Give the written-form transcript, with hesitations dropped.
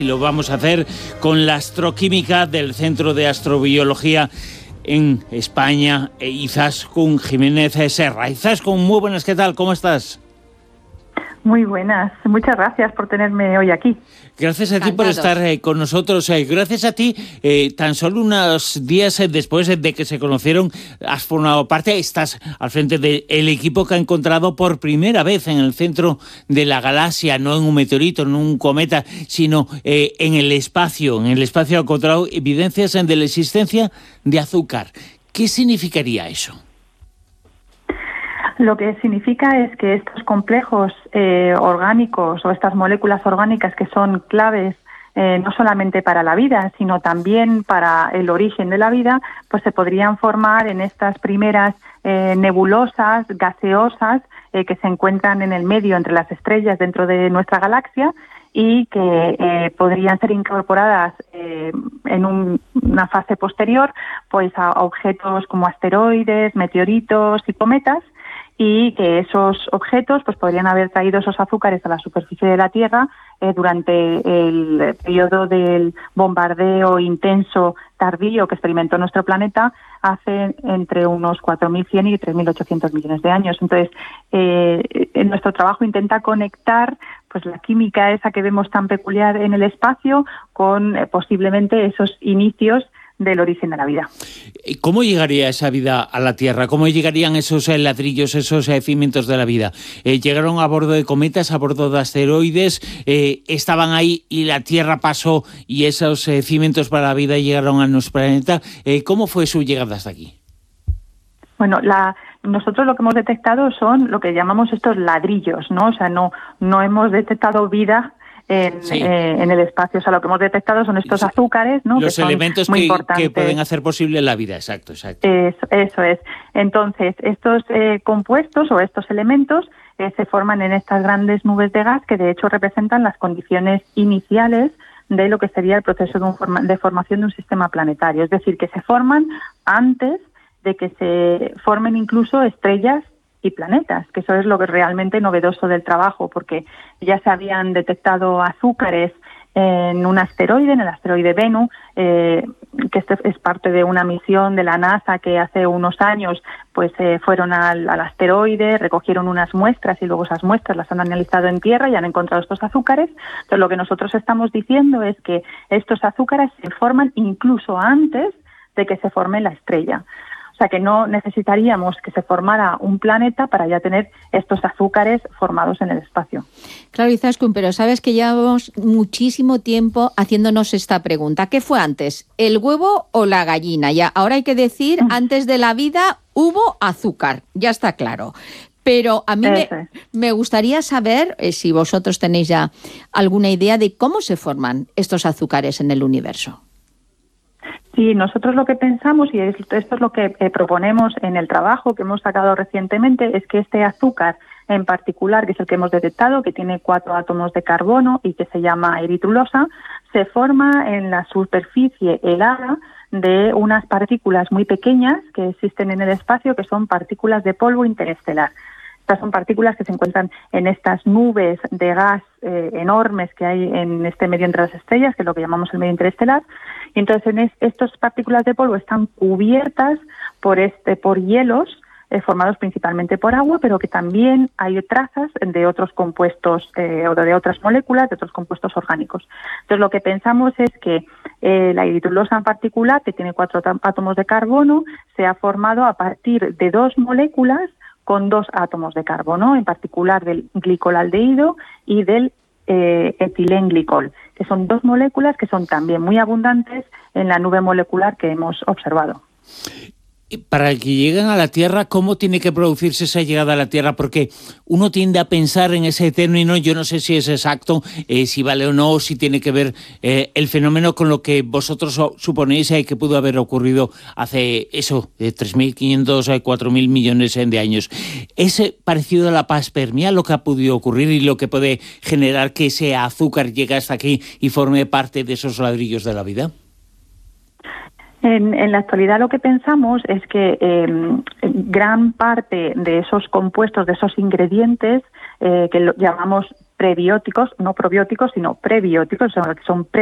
Y lo vamos a hacer con la astroquímica del Centro de Astrobiología en España, Izaskun Jiménez Serra. Izaskun, muy buenas, ¿qué tal? ¿Cómo estás? Muy buenas, muchas gracias por tenerme hoy aquí. Gracias a ti por estar con nosotros. Gracias a ti, tan solo unos días después de que se conocieron, has formado parte, estás al frente del equipo que ha encontrado por primera vez en el centro de la galaxia, no en un meteorito, no en un cometa, sino en el espacio. En el espacio ha encontrado evidencias de la existencia de azúcar. ¿Qué significaría eso? Lo que significa es que estos complejos orgánicos o estas moléculas orgánicas que son claves no solamente para la vida, sino también para el origen de la vida, pues se podrían formar en estas primeras nebulosas gaseosas que se encuentran en el medio entre las estrellas dentro de nuestra galaxia y que podrían ser incorporadas en una fase posterior pues a objetos como asteroides, meteoritos y cometas, y que esos objetos pues podrían haber traído esos azúcares a la superficie de la Tierra durante el periodo del bombardeo intenso tardío que experimentó nuestro planeta hace entre unos 4.100 y 3.800 millones de años. Entonces, en nuestro trabajo intenta conectar pues la química esa que vemos tan peculiar en el espacio con posiblemente esos inicios del origen de la vida. ¿Cómo llegaría esa vida a la Tierra? ¿Cómo llegarían esos ladrillos, esos cimientos de la vida? ¿Llegaron a bordo de cometas, a bordo de asteroides? ¿Estaban ahí y la Tierra pasó y esos cimientos para la vida llegaron a nuestro planeta? ¿Cómo fue su llegada hasta aquí? Bueno, nosotros lo que hemos detectado son lo que llamamos estos ladrillos, ¿no? O sea, no hemos detectado vida en el espacio. O sea, lo que hemos detectado son estos azúcares, ¿no? Los elementos que pueden hacer posible la vida, exacto. Eso es. Entonces, estos compuestos o estos elementos se forman en estas grandes nubes de gas que de hecho representan las condiciones iniciales de lo que sería el proceso de formación de un sistema planetario. Es decir, que se forman antes de que se formen incluso estrellas y planetas, que eso es lo que es realmente novedoso del trabajo, porque ya se habían detectado azúcares en un asteroide, en el asteroide Bennu, que este es parte de una misión de la NASA que hace unos años pues fueron al asteroide, recogieron unas muestras y luego esas muestras las han analizado en Tierra y han encontrado estos azúcares. Entonces lo que nosotros estamos diciendo es que estos azúcares se forman incluso antes de que se forme la estrella. O sea que no necesitaríamos que se formara un planeta para ya tener estos azúcares formados en el espacio. Claro, Izaskun, pero sabes que llevamos muchísimo tiempo haciéndonos esta pregunta. ¿Qué fue antes, el huevo o la gallina? Ya, ahora hay que decir, antes de la vida hubo azúcar, ya está claro. Pero a mí me gustaría saber, si vosotros tenéis ya alguna idea de cómo se forman estos azúcares en el universo. Sí, nosotros lo que pensamos, y esto es lo que proponemos en el trabajo que hemos sacado recientemente, es que este azúcar en particular, que es el que hemos detectado, que tiene 4 átomos de carbono y que se llama eritrulosa, se forma en la superficie helada de unas partículas muy pequeñas que existen en el espacio, que son partículas de polvo interestelar. Estas son partículas que se encuentran en estas nubes de gas enormes que hay en este medio entre las estrellas, que es lo que llamamos el medio interestelar. Y entonces estas partículas de polvo están cubiertas por hielos formados principalmente por agua, pero que también hay trazas de otros compuestos o de otras moléculas, de otros compuestos orgánicos. Entonces lo que pensamos es que la eritrulosa en particular, que tiene 4 átomos de carbono, se ha formado a partir de 2 moléculas con 2 átomos de carbono, en particular del glicolaldehído y del etilenglicol, que son 2 moléculas que son también muy abundantes en la nube molecular que hemos observado. Para que lleguen a la Tierra, ¿cómo tiene que producirse esa llegada a la Tierra? Porque uno tiende a pensar en ese término, yo no sé si es exacto, si vale o no, si tiene que ver el fenómeno con lo que vosotros suponéis que pudo haber ocurrido hace 3.500, 4.000 millones de años. ¿Es parecido a la panspermia lo que ha podido ocurrir y lo que puede generar que ese azúcar llegue hasta aquí y forme parte de esos ladrillos de la vida? En la actualidad lo que pensamos es que gran parte de esos compuestos, de esos ingredientes que lo llamamos prebióticos, no probióticos, sino prebióticos, o sea, que son